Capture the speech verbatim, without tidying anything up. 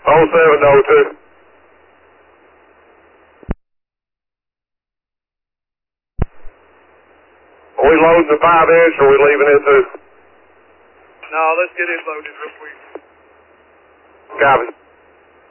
oh seven oh two. Are we loading the five inch or are we leaving it to? No, let's get it loaded real quick. Copy.